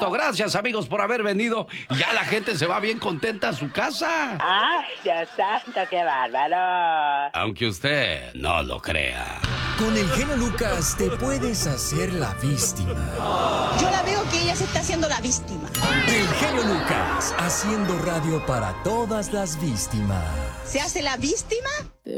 gusto. Gracias, amigos, por haber venido. Ya la gente se va bien contenta a su casa. ¡Ay, Dios santo, qué bárbaro! Aunque usted no lo crea. Con el genio Lucas te puedes hacer la víctima. Yo la veo que ella se está haciendo la víctima. El genio Lucas, haciendo radio para todas las víctimas. ¿Se hace la víctima?